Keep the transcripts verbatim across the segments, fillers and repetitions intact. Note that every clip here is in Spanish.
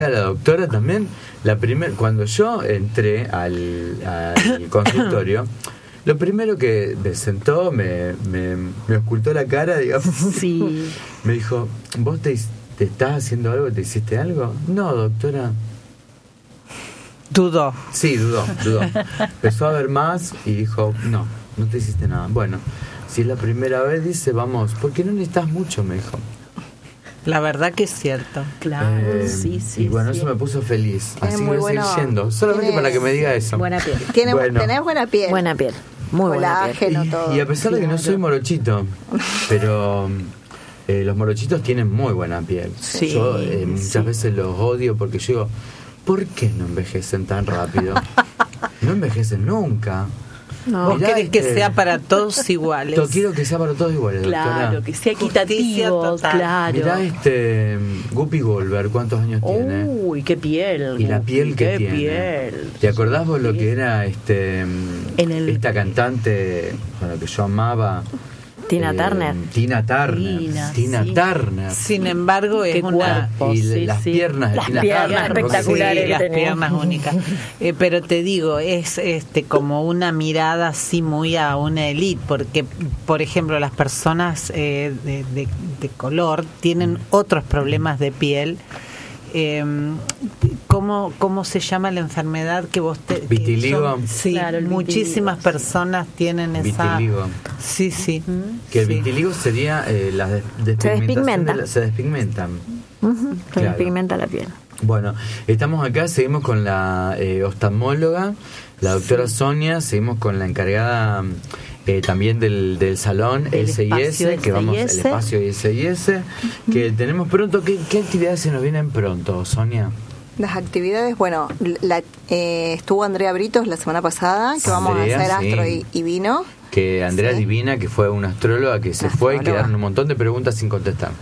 a la doctora también, la primer, cuando yo entré al, al consultorio, lo primero que me sentó, me, me, me ocultó la cara, digamos. Sí. Me dijo, ¿vos te, te estás haciendo algo? ¿Te hiciste algo? No, doctora. Dudó. Sí, dudó, dudó. Empezó a ver más y dijo, no, no te hiciste nada. Bueno, si es la primera vez, dice, vamos, porque no necesitas mucho, me dijo. La verdad que es cierto. Claro, Eh, sí, sí. Y bueno, sí. eso me puso feliz. Tiene Así muy que voy a seguir bueno- yendo. Solamente tiene- para que me diga eso. Buena piel. Tiene, Bueno. Tenés buena piel. Buena piel. Muy buena piel. Colágeno, todo. Y, y a pesar de que no Claro. soy morochito, pero eh, los morochitos tienen muy buena piel. Sí, yo eh, muchas sí. veces los odio porque yo digo, ¿por qué no envejecen tan rápido? No envejecen nunca. No. ¿Vos Mirá, querés que este, sea para todos iguales? To- Quiero que sea para todos iguales, Claro, doctora. que sea Justicia equitativo, total. claro. Mirá este Guppy Goldberg, ¿cuántos años tiene? Uy, qué piel. Y la piel que qué tiene. piel. ¿Te acordás vos lo que era este En el- esta cantante, bueno, que yo amaba? Tina Eh, Turner. Tina Turner. Tina, Tina sí. Turner. Sin embargo, es Qué una... cuerpo. Y sí, las sí. piernas de Las Tina piernas Turner, porque- espectaculares. Sí, las tenés. piernas únicas. Eh, pero te digo, es este como una mirada así muy a una élite, porque, por ejemplo, las personas eh, de, de- de color tienen otros problemas de piel. Eh, ¿cómo, ¿Cómo se llama la enfermedad que vos te... que Vitiligo. son- sí, Claro, el muchísimas vitiligo, personas tienen esa... Vitiligo. Sí, sí. Que el Sí. vitiligo sería eh, la des- despigmentación despigmenta. de la- se despigmentan. Ujú, se Claro. despigmenta la piel. Bueno, estamos acá, seguimos con la eh, oftalmóloga, la doctora Sonia, seguimos con la encargada eh, también del, del salón Del S I S, espacio que vamos, el S I S. espacio S I S, que tenemos pronto. ¿Qué, qué actividades se nos vienen pronto, Sonia? Las actividades, bueno, la, eh, estuvo Andrea Britos la semana pasada, que vamos Andrea, a hacer sí. astro y, y vino. Que Andrea Sí. Divina, que fue una astróloga que se Una fue y astróloga. quedaron un montón de preguntas sin contestar.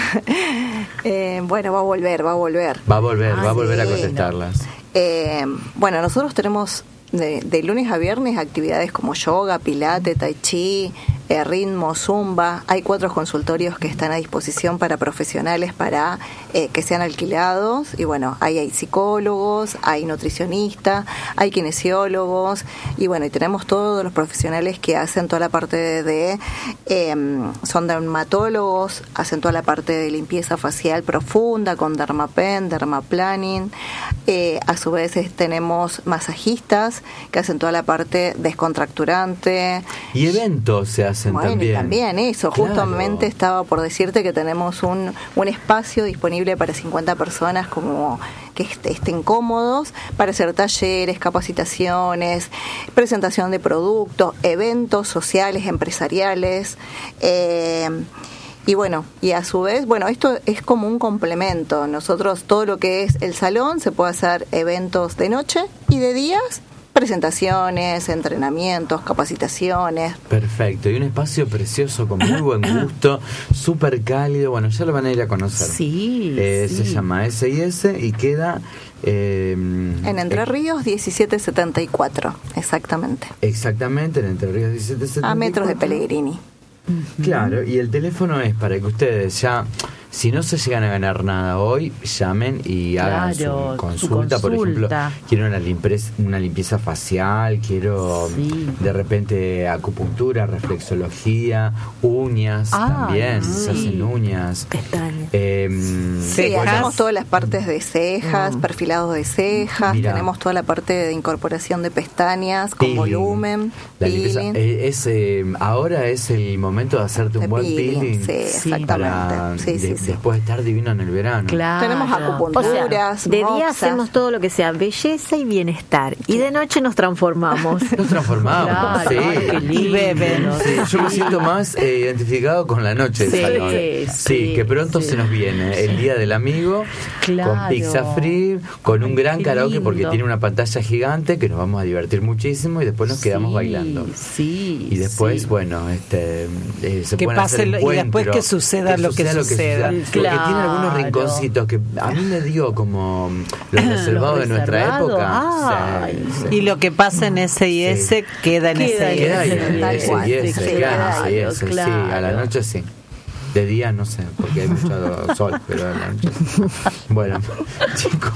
Eh, bueno, va a volver, va a volver. Va a volver, Ah, va a volver a sí. contestarlas. Eh, bueno, nosotros tenemos de, de lunes a viernes actividades como yoga, pilate, tai chi, eh, ritmo, zumba. Hay cuatro consultorios que están a disposición para profesionales para eh, que sean alquilados. Y bueno, ahí hay psicólogos, hay nutricionistas, hay kinesiólogos. Y bueno, y tenemos todos los profesionales que hacen toda la parte de... de, eh, son dermatólogos, hacen toda la parte de limpieza facial profunda con dermapen, dermaplaning. Eh, a su vez es- tenemos masajistas que hacen toda la parte descontracturante. Y eventos se hacen Bueno, también. y también eso, Claro. justamente estaba por decirte que tenemos un, un espacio disponible para cincuenta personas como que est- estén cómodos para hacer talleres, capacitaciones, presentación de productos, eventos sociales, empresariales. Eh, y bueno, y a su vez, bueno, esto es como un complemento. Nosotros todo lo que es el salón se puede hacer eventos de noche y de días, presentaciones, entrenamientos, capacitaciones. Perfecto, y un espacio precioso con muy buen gusto, súper cálido. Bueno, ya lo van a ir a conocer. Sí, Eh, sí. Se llama S I S y queda eh, En Entre eh, Ríos diecisiete setenta y cuatro, exactamente. exactamente en Entre Ríos diecisiete setenta y cuatro. A metros de Pellegrini. Claro, y el teléfono es para que ustedes ya, si no se llegan a ganar nada hoy, llamen y hagan Claro, su su consulta. Por ejemplo, consulta. quiero una limpieza, una limpieza facial, quiero Sí. de repente acupuntura, reflexología, uñas Ah, también, sí. se hacen uñas. Pestañas. Eh, Sí, Cejas. hacemos todas las partes de cejas, perfilados de cejas, Mirá. tenemos toda la parte de incorporación de pestañas con peeling. volumen, La limpieza, peeling. eh, es, eh, ahora es el momento de hacerte un De buen peeling, peeling. sí, exactamente. para Sí, sí, de- sí. Después de estar divino en el verano. Claro. Tenemos acupunturas, O sea, de día moxas. hacemos todo lo que sea belleza y bienestar. Y de noche nos transformamos. Nos transformamos, Claro, sí. ay, qué lindo. Y beben. Sí, yo me siento más eh, identificado con la noche del Sí, salón. sí, Sí, que pronto sí. se nos viene el día del amigo, Claro. con pizza free, con un Ay, gran qué karaoke porque lindo. tiene una pantalla gigante que nos vamos a divertir muchísimo y después nos quedamos Sí, bailando. Sí. Y después, sí. bueno, este eh, se Que pueden pase hacer lo- y encuentros, después que suceda lo que suceda. Porque tiene algunos Claro. rinconcitos que a mí me dio como los reservados de nuestra reservados. época. Ay. Sí, sí. Y lo que pasa en S I S Sí. queda en Queda S I Queda ahí, S. en Tal ese cual, y ese, sí, queda en claro, ese y ese, sí, a la claro. noche sí. De día no sé, porque hay mucho sol, pero de la noche. Bueno, chicos,